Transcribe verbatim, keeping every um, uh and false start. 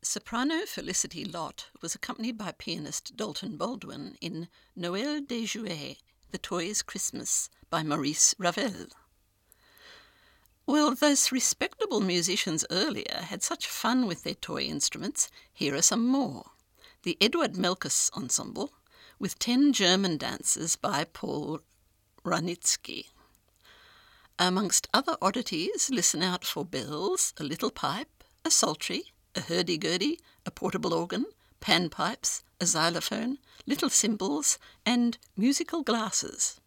Soprano Felicity Lott was accompanied by pianist Dalton Baldwin in Noël des Jouets, The Toys' Christmas, by Maurice Ravel. Well, those respectable musicians earlier had such fun with their toy instruments. Here are some more. The Eduard Melkus Ensemble, with ten German dances by Paul Wranitzky. Amongst other oddities, listen out for bells, a little pipe, a psaltery, a hurdy-gurdy, a portable organ, panpipes, a xylophone, little cymbals, and musical glasses.